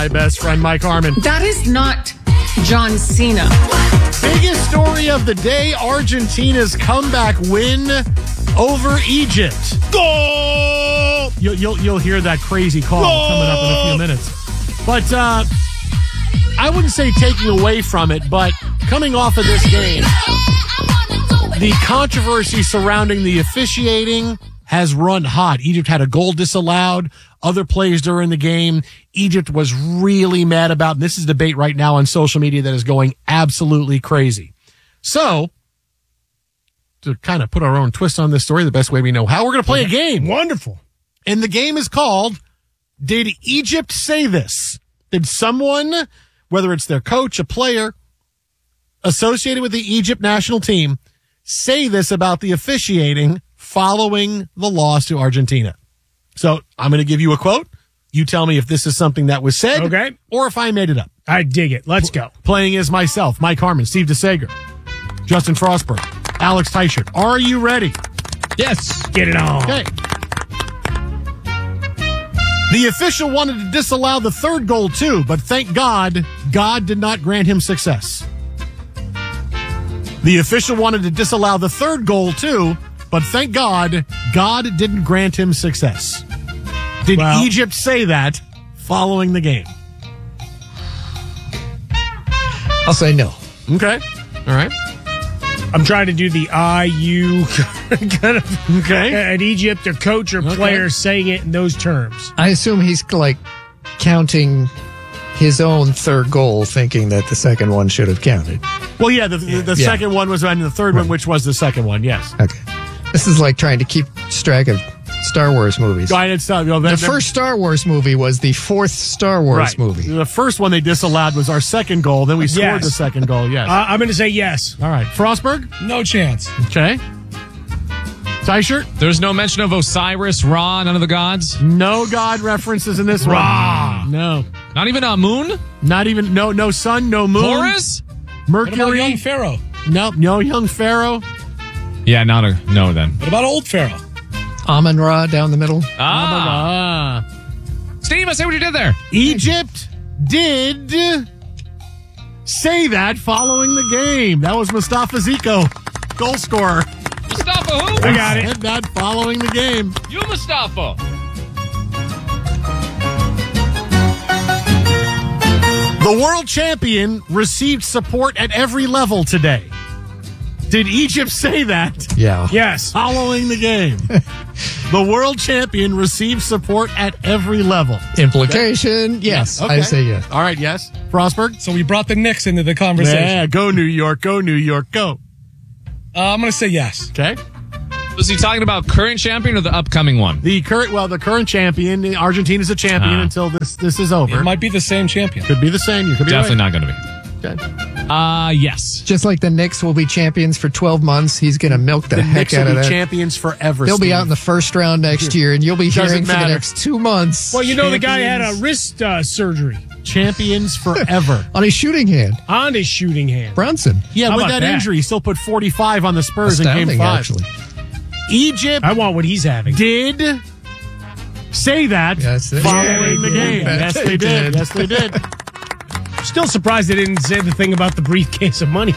my best friend, Mike Harmon. That is not John Cena. Biggest story of the day, Argentina's comeback win over Egypt. Goal! You'll hear that crazy call coming up in a few minutes. But I wouldn't say taking away from it, but coming off of this game, the controversy surrounding the officiating has run hot. Egypt had a goal disallowed. Other plays during the game, Egypt was really mad about. And this is a debate right now on social media that is going absolutely crazy. So, to kind of put our own twist on this story, the best way we know how, we're going to play a game. Wonderful. And the game is called, Did Egypt Say This? Did someone, whether it's their coach, a player, associated with the Egypt national team, say this about the officiating following the loss to Argentina? So I'm going to give you a quote. You tell me if this is something that was said, okay, or if I made it up. I dig it. Let's go. Playing as myself, Mike Harmon, Steve DeSager, Justin Frostberg, Alex Teichert. Are you ready? Yes. Get it on. Okay. The official wanted to disallow the third goal too, but thank God, God did not grant him success. The official wanted to disallow the third goal too, but thank God, God didn't grant him success. Did Egypt say that following the game? I'll say no. Okay. All right. I'm trying to do the you kind of at Egypt, a coach or player saying it in those terms. I assume he's like counting his own third goal, thinking that the second one should have counted. Well, yeah, the second one was on the third one, which was the second one, yes. Okay. This is like trying to keep track of Star Wars movies. The first Star Wars movie was the fourth Star Wars movie. The first one they disallowed was our second goal. Then we scored the second goal, yes. I'm going to say yes. All right. Frostberg? No chance. Okay. Teichert? There's no mention of Osiris, Ra, none of the gods? No god references in this Ra. one. No. Not even a moon? Not even, no sun, no moon. Horus? Mercury? What about young Pharaoh? Nope, no young Pharaoh. Yeah, no then. What about old Pharaoh? Amun-Ra down the middle. Steve, I say what you did there. Egypt did say that following the game. That was Mustafa Ziko, goal scorer. Mustafa who? I got it. Said that following the game. You, Mustafa. The world champion received support at every level today. Did Egypt say that? Yeah. Yes. Following the game. The world champion received support at every level. Implication, yes. Okay. I say yes. All right, yes. Frostberg? So we brought the Knicks into the conversation. Yeah, go New York, go New York, go. I'm going to say yes. Okay. Was he talking about current champion or the upcoming one? The current champion. Argentina's a champion until this is over. It might be the same champion. Could be the same. You could be Definitely right. not going to be. Okay. Yes. Just like the Knicks will be champions for 12 months, he's going to milk the heck Knicks out will of be that. champions forever. They'll be Steve. out in the first round next year, and you'll be Doesn't hearing for the matter. next 2 months. Well, you know the guy had a wrist surgery. Champions forever. On his shooting hand. On his shooting hand. Brunson. Yeah, How with about that that? injury, he still put 45 on the Spurs in Game Astounding, 5. actually. Egypt I want what he's having. did say that Yes, they following the did. game. Yes, Yes, they they did. did. Yes, they did. Still surprised they didn't say the thing about the briefcase of money.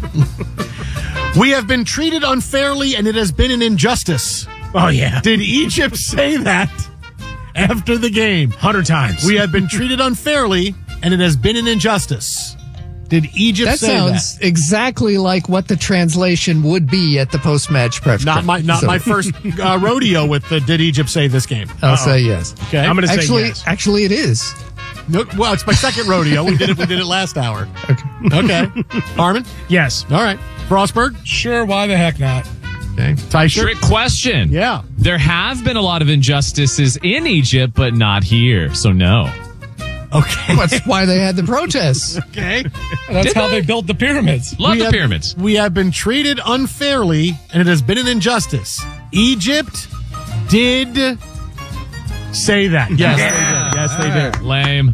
We have been treated unfairly, and it has been an injustice. Oh, yeah. Did Egypt say that after the game? 100 times. We have been treated unfairly, and it has been an injustice. Did Egypt That say sounds exactly like what the translation would be at the post-match press. that? Not my first rodeo with the Did Egypt say this game? I'll say yes. Okay. I'm going to say Actually, yes. actually, it is. No, well, it's my second rodeo. We did it last hour. Okay. Harmon? Yes. All right. Frostberg? Sure, why the heck not? Okay. Teichert? Trick question. Yeah. There have been a lot of injustices in Egypt, but not here, so no. Okay. That's why they had the protests. Okay. That's how they built the pyramids. Love the pyramids. We have been treated unfairly, and it has been an injustice. Egypt did say that. Yes, they did. Lame.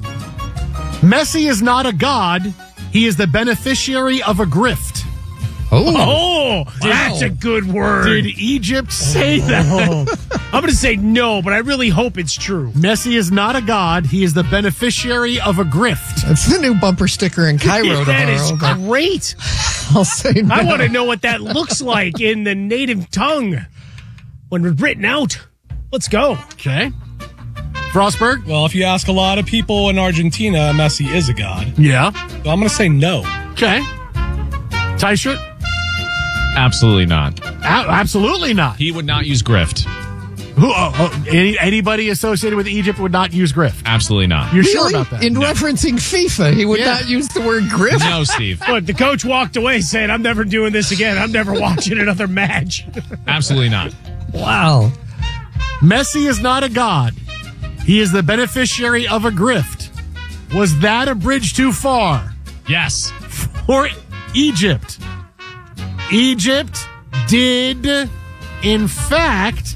Messi is not a god. He is the beneficiary of a grift. Oh, that's a good word. Did Egypt say that? I'm going to say no, but I really hope it's true. Messi is not a god. He is the beneficiary of a grift. That's the new bumper sticker in Cairo That tomorrow. is but great. I'll say no. I want to know what that looks like in the native tongue when it's written out. Let's go. Okay. Frostberg? Well, if you ask a lot of people in Argentina, Messi is a god. Yeah. So I'm going to say no. Okay. Tyshirt? Absolutely not. Absolutely not. He would not use grift. Anybody associated with Egypt would not use grift. Absolutely not. You're Really? sure about that? In referencing FIFA, he would not use the word grift. No, Steve. Look, the coach walked away saying, I'm never doing this again. I'm never watching another match. Absolutely not. Wow. Messi is not a god. He is the beneficiary of a grift. Was that a bridge too far Yes. for Egypt? Egypt did, in fact,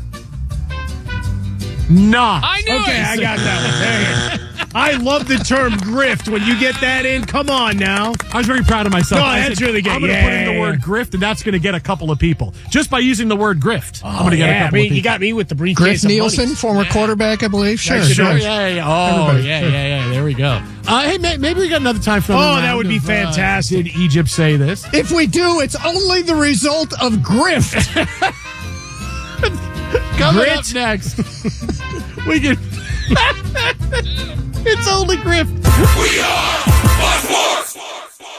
not. I knew Okay, it. I got that one. Dang it. I love the term grift. When you get that in, come on now. I was very proud of myself. No, I that's said, really good. I'm going to put in the word grift, and that's going to get a couple of people. Just by using the word grift, I'm going to get a couple of people. You got me with the briefcase Griff of Nielsen, monies. former quarterback, I believe. Sure. Sure, yeah. Oh, Everybody. yeah. There we go. Hey, maybe we got another time for another Oh, that round would be of, fantastic. Did Egypt say this? If we do, it's only the result of grift. Coming Grit. up next, we can. It's only grift. We are Fox Sports.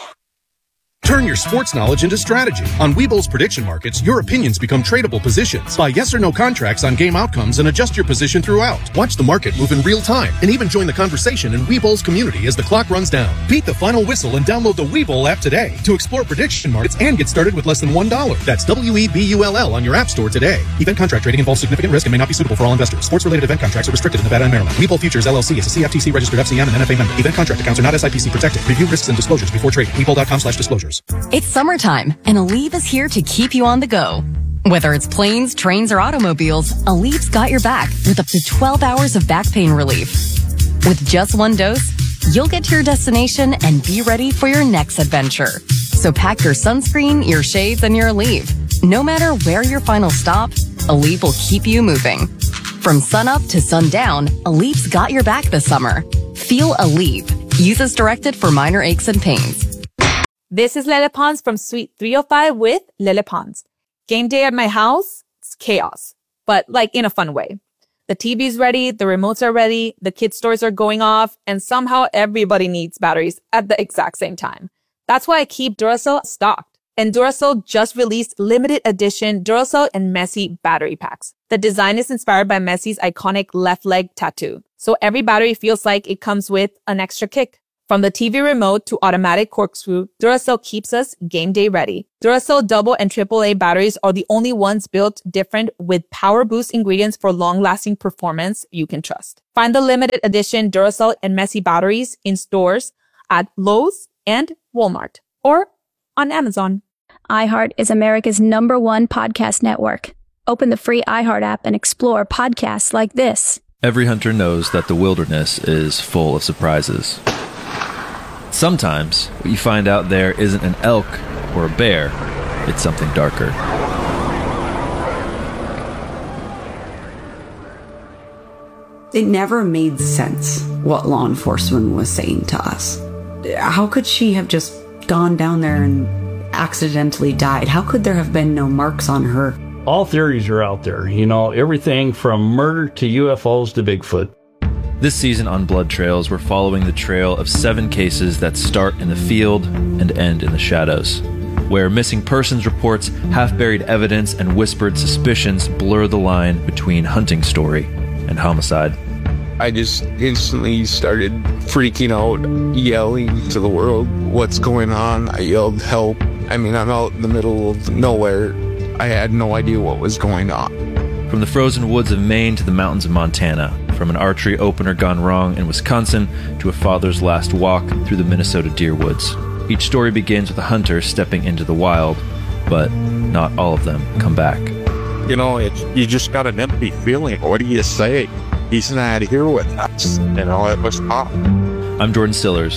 Turn your sports knowledge into strategy. On Webull's prediction markets, your opinions become tradable positions. Buy yes or no contracts on game outcomes and adjust your position throughout. Watch the market move in real time and even join the conversation in Webull's community as the clock runs down. Beat the final whistle and download the Webull app today to explore prediction markets and get started with less than $1. That's WEBULL on your app store today. Event contract trading involves significant risk and may not be suitable for all investors. Sports-related event contracts are restricted in Nevada and Maryland. Webull Futures LLC is a CFTC registered FCM and NFA member. Event contract accounts are not SIPC protected. Review risks and disclosures before trading. Webull.com/disclosures. It's summertime, and Aleve is here to keep you on the go. Whether it's planes, trains, or automobiles, Aleve's got your back with up to 12 hours of back pain relief. With just one dose, you'll get to your destination and be ready for your next adventure. So pack your sunscreen, your shades, and your Aleve. No matter where your final stop, Aleve will keep you moving. From sunup to sundown, Aleve's got your back this summer. Feel Aleve. Use as directed for minor aches and pains. This is Lele Pons from Suite 305 with Lele Pons. Game day at my house, it's chaos, but like in a fun way. The TV's ready, the remotes are ready, the kids' toys are going off, and somehow everybody needs batteries at the exact same time. That's why I keep Duracell stocked. And Duracell just released limited edition Duracell and Messi battery packs. The design is inspired by Messi's iconic left leg tattoo. So every battery feels like it comes with an extra kick. From the TV remote to automatic corkscrew, Duracell keeps us game day ready. Duracell double and AAA batteries are the only ones built different with power boost ingredients for long-lasting performance you can trust. Find the limited edition Duracell and Messi batteries in stores at Lowe's and Walmart or on Amazon. iHeart is America's #1 podcast network. Open the free iHeart app and explore podcasts like this. Every hunter knows that the wilderness is full of surprises. Sometimes, what you find out there isn't an elk or a bear, it's something darker. It never made sense what law enforcement was saying to us. How could she have just gone down there and accidentally died? How could there have been no marks on her? All theories are out there, everything from murder to UFOs to Bigfoot. This season on Blood Trails, we're following the trail of 7 cases that start in the field and end in the shadows, where missing persons reports, half-buried evidence, and whispered suspicions blur the line between hunting story and homicide. I just instantly started freaking out, yelling to the world, "What's going on?" I yelled, "Help." I'm out in the middle of nowhere. I had no idea what was going on. From the frozen woods of Maine to the mountains of Montana, from an archery opener gone wrong in Wisconsin to a father's last walk through the Minnesota deer woods. Each story begins with a hunter stepping into the wild, but not all of them come back. You just got an empty feeling. What do you say? He's not here with us. It was tough. I'm Jordan Stillers.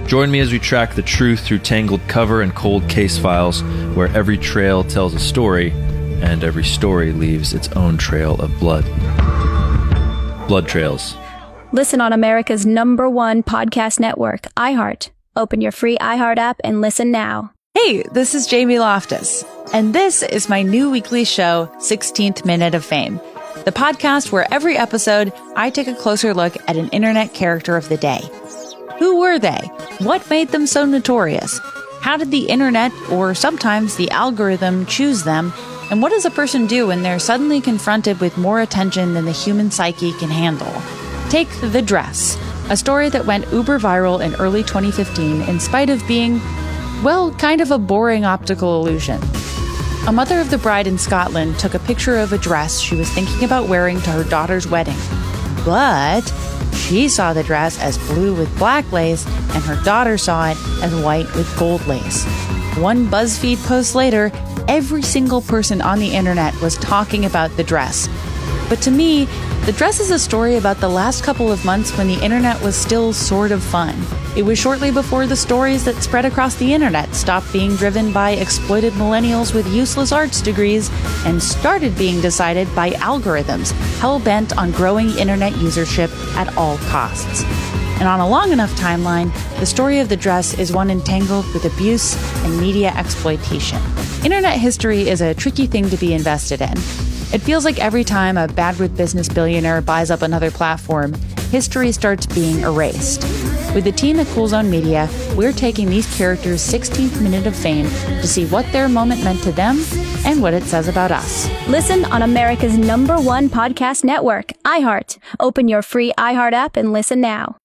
Join me as we track the truth through tangled cover and cold case files, where every trail tells a story and every story leaves its own trail of blood. Blood Trails. Listen on America's #1 podcast network, iHeart. Open your free iHeart app and listen now. Hey, this is Jamie Loftus, and this is my new weekly show, 16th Minute of Fame, the podcast where every episode I take a closer look at an internet character of the day. Who were they? What made them so notorious? How did the internet, or sometimes the algorithm, choose them? And what does a person do when they're suddenly confronted with more attention than the human psyche can handle? Take The Dress, a story that went uber viral in early 2015 in spite of being, well, kind of a boring optical illusion. A mother of the bride in Scotland took a picture of a dress she was thinking about wearing to her daughter's wedding. But she saw the dress as blue with black lace, and her daughter saw it as white with gold lace. One BuzzFeed post later, every single person on the internet was talking about the dress. But to me, the dress is a story about the last couple of months when the internet was still sort of fun. It was shortly before the stories that spread across the internet stopped being driven by exploited millennials with useless arts degrees and started being decided by algorithms hell-bent on growing internet usership at all costs. And on a long enough timeline, the story of the dress is one entangled with abuse and media exploitation. Internet history is a tricky thing to be invested in. It feels like every time a bad with business billionaire buys up another platform, history starts being erased. With the team at Cool Zone Media, we're taking these characters' 16th minute of fame to see what their moment meant to them and what it says about us. Listen on America's #1 podcast network, iHeart. Open your free iHeart app and listen now.